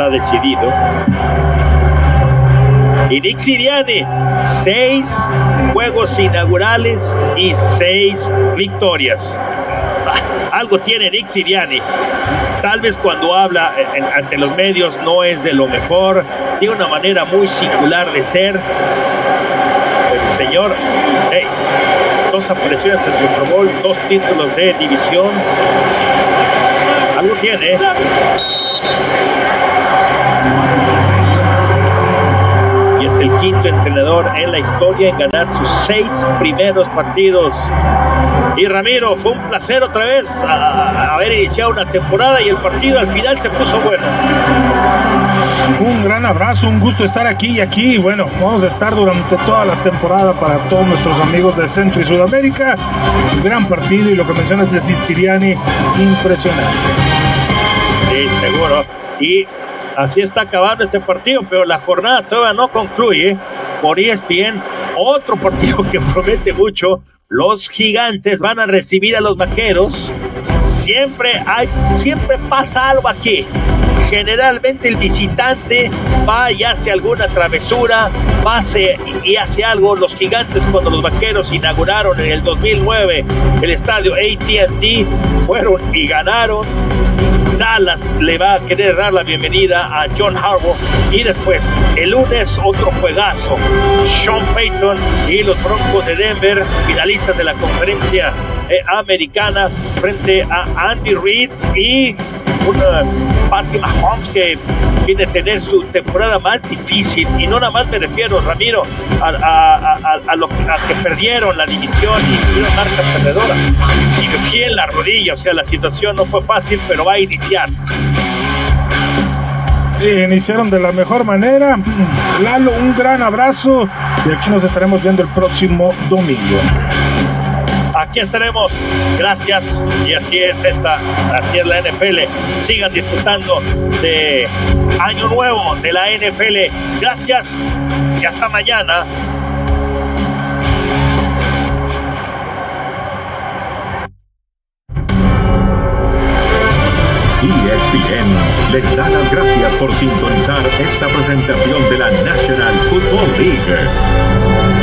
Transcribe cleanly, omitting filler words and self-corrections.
decidido. Y Nick Sirianni, 6 juegos inaugurales y 6 victorias. Algo tiene Nick Sirianni. Tal vez cuando habla ante los medios no es de lo mejor. Tiene una manera muy singular de ser. Pero señor, 2 apariciones en el Super Bowl, 2 títulos de división. Algo tiene. Y es el quinto entrenador en la historia en ganar sus 6 primeros partidos. Y Ramiro, fue un placer otra vez haber iniciado una temporada y el partido al final se puso bueno. Un gran abrazo, un gusto estar aquí y aquí. Bueno, vamos a estar durante toda la temporada para todos nuestros amigos de Centro y Sudamérica. Un gran partido y lo que mencionas de Sirianni, impresionante. Sí, seguro. Y así está acabando este partido, pero la jornada todavía no concluye. Por ESPN, otro partido que promete mucho. Los Gigantes van a recibir a los Vaqueros. Siempre pasa algo aquí. Generalmente el visitante va y hace alguna travesura, y hace algo. Los Gigantes, cuando los Vaqueros inauguraron en el 2009 el estadio AT&T, fueron y ganaron. Dallas le va a querer dar la bienvenida a John Harbaugh. Y después, el lunes, otro juegazo. Sean Payton y los Broncos de Denver, finalistas de la conferencia americana, frente a Andy Reid y una Patrick Mahomes que viene a tener su temporada más difícil. Y no nada más me refiero, Ramiro, a que perdieron la división y tuvieron marca perdedora, sino aquí en la rodilla. O sea, la situación no fue fácil, pero va a iniciar. Iniciaron de la mejor manera. Lalo, un gran abrazo y aquí nos estaremos viendo el próximo domingo. Aquí estaremos, gracias. Y así es la NFL. Sigan disfrutando de Año Nuevo de la NFL. Gracias y hasta mañana. ESPN les da las gracias por sintonizar esta presentación de la National Football League.